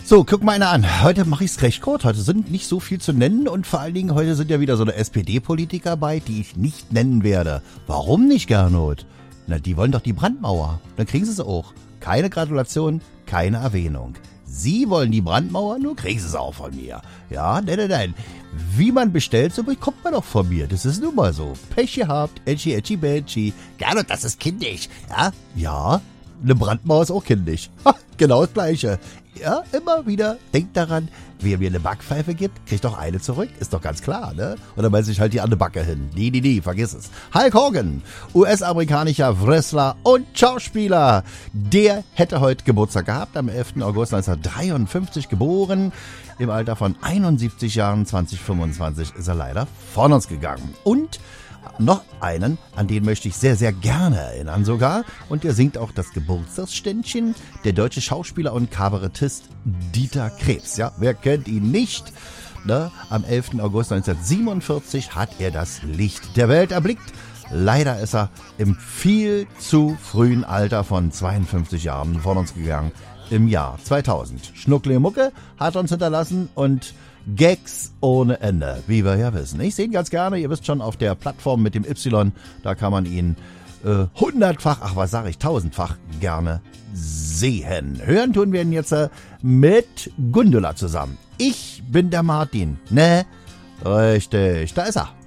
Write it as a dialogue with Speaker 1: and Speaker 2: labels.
Speaker 1: So, guck mal einer an. Heute mache ich es recht kurz. Heute sind nicht so viel zu nennen und vor allen Dingen heute sind ja wieder so eine SPD-Politiker bei, die ich nicht nennen werde. Warum nicht, Gernot? Na, die wollen doch die Brandmauer. Dann kriegen sie es auch. Keine Gratulation, keine Erwähnung. Sie wollen die Brandmauer, nur kriegen sie es auch von mir. Ja, nein. Wie man bestellt, so bekommt man doch von mir. Das ist nun mal so. Pech gehabt, Edgy, Benchi. Gernot, das ist kindisch. Ja, eine Brandmauer ist auch kindisch. Ha, genau das Gleiche. Ja, immer wieder. Denkt daran, wer mir eine Backpfeife gibt, kriegt doch eine zurück. Ist doch ganz klar, ne? Oder beiß ich halt die andere Backe hin. Nee, vergiss es. Hulk Hogan, US-amerikanischer Wrestler und Schauspieler. Der hätte heute Geburtstag gehabt, am 11. August 1953 geboren. Im Alter von 71 Jahren, 2025, ist er leider von uns gegangen. Und noch einen, an den möchte ich sehr, sehr gerne erinnern sogar. Und der singt auch das Geburtstagsständchen, der deutsche Schauspieler und Kabarettist Dieter Krebs. Ja, wer kennt ihn nicht? Ne? Am 11. August 1947 hat er das Licht der Welt erblickt. Leider ist er im viel zu frühen Alter von 52 Jahren von uns gegangen. Im Jahr 2000. Schnuckle Mucke hat uns hinterlassen und Gags ohne Ende, wie wir ja wissen. Ich sehe ihn ganz gerne, ihr wisst schon, auf der Plattform mit dem Y, da kann man ihn 1000-fach gerne sehen. Hören tun wir ihn jetzt mit Gundula zusammen. Ich bin der Martin, ne? Richtig, da ist er.